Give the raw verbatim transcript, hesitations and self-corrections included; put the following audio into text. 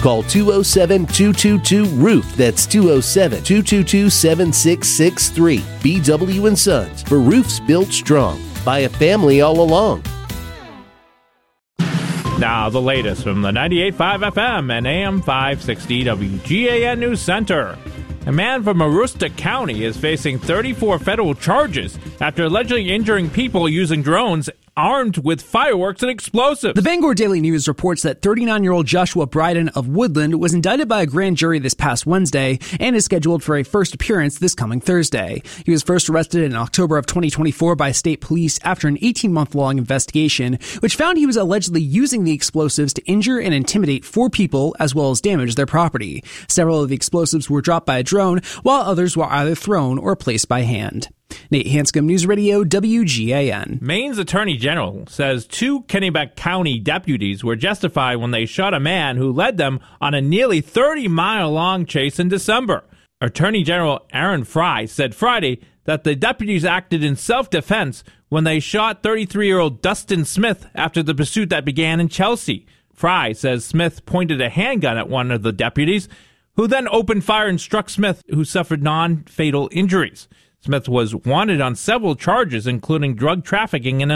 Call two oh seven, two two two, roof. That's two oh seven, two two two, seven six six three. B W and Sons, for roofs built strong by a family all along. Now the latest from the ninety-eight point five F M and A M five sixty W G A N News Center. A man from Aroostook County is facing thirty-four federal charges after allegedly injuring people using drones armed with fireworks and explosives. The Bangor Daily News reports that thirty-nine-year-old Joshua Bryden of Woodland was indicted by a grand jury this past Wednesday and is scheduled for a first appearance this coming Thursday. He was first arrested in October of twenty twenty-four by state police after an eighteen-month-long investigation, which found he was allegedly using the explosives to injure and intimidate four people as well as damage their property. Several of the explosives were dropped by a drone, while others were either thrown or placed by hand. Nate Hanscom, News Radio, W G A N. Maine's Attorney General says two Kennebec County deputies were justified when they shot a man who led them on a nearly thirty-mile-long chase in December. Attorney General Aaron Fry said Friday that the deputies acted in self-defense when they shot thirty-three-year-old Dustin Smith after the pursuit that began in Chelsea. Fry says Smith pointed a handgun at one of the deputies, who then opened fire and struck Smith, who suffered non-fatal injuries. Smith was wanted on several charges, including drug trafficking and